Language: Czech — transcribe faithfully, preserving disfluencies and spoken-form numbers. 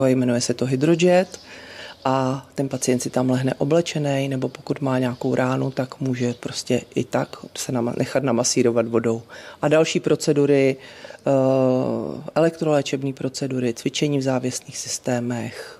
Jmenuje se to Hydrojet a ten pacient si tam lehne oblečený, nebo pokud má nějakou ránu, tak může prostě i tak se nama, nechat namasírovat vodou. A další procedury, elektroléčebné procedury, cvičení v závěsných systémech,